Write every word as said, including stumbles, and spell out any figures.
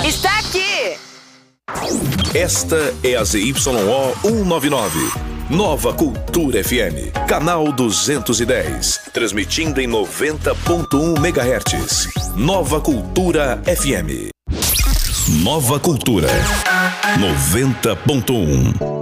Está aqui! Esta é a Z Y O cento e noventa e nove. Nova Cultura F M. Canal duzentos e dez. Transmitindo em noventa ponto um megahertz. Nova Cultura F M. Nova Cultura noventa ponto um.